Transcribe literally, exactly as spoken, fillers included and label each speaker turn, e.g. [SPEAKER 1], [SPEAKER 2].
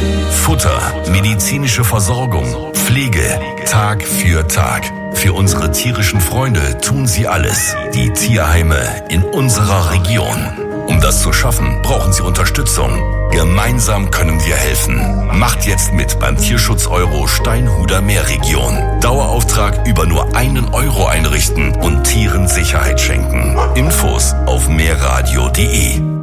[SPEAKER 1] Futter, medizinische Versorgung, Pflege, Tag für Tag. Für unsere tierischen Freunde tun sie alles. Die Tierheime in unserer Region. Um das zu schaffen, brauchen sie Unterstützung. Gemeinsam können wir helfen. Macht jetzt mit beim Tierschutz-Euro Steinhuder Meerregion. Dauerauftrag über nur einen Euro einrichten und Tieren Sicherheit schenken. Infos auf meerradio punkt de.